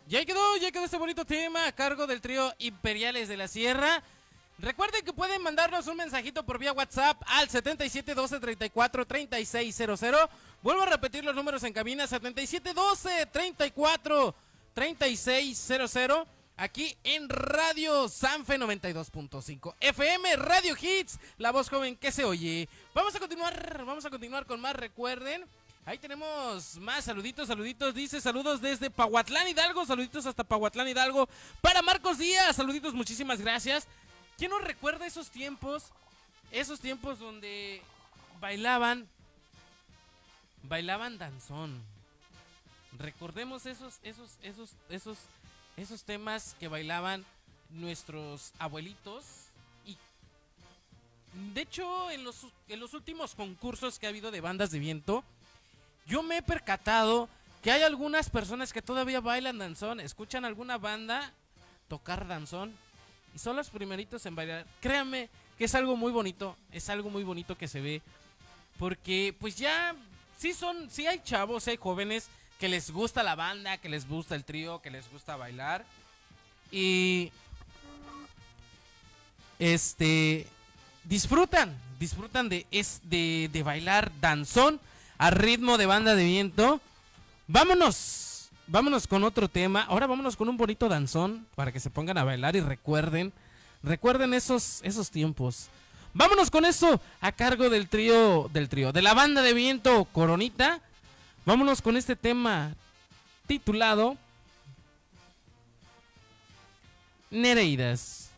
Ya quedó este bonito tema a cargo del trío Imperiales de la Sierra. Recuerden que pueden mandarnos un mensajito por vía WhatsApp al 77 12 34 3600. Vuelvo a repetir los números en cabina: 77 12 34 3600. Aquí en Radio Sanfe 92.5 FM, Radio Hits, la voz joven que se oye. Vamos a continuar con más. Recuerden, ahí tenemos más saluditos. Dice saludos desde Pahuatlán Hidalgo, saluditos hasta Pahuatlán Hidalgo. Para Marcos Díaz, saluditos, muchísimas gracias. ¿Quién nos recuerda esos tiempos? Esos tiempos donde bailaban danzón. Recordemos esos temas que bailaban nuestros abuelitos. Y de hecho, en los últimos concursos que ha habido de bandas de viento, yo me he percatado que hay algunas personas que todavía bailan danzón. Escuchan alguna banda tocar danzón y son los primeritos en bailar. Créanme que es algo muy bonito. Es algo muy bonito que se ve. Porque pues ya sí hay chavos, sí hay jóvenes que les gusta la banda, que les gusta el trío, que les gusta bailar. Y disfrutan de bailar danzón a ritmo de banda de viento. Vámonos con otro tema. Ahora vámonos con un bonito danzón para que se pongan a bailar y recuerden esos tiempos. Vámonos con eso a cargo del trío, de la banda de viento Coronita. Vámonos con este tema titulado Nereidas.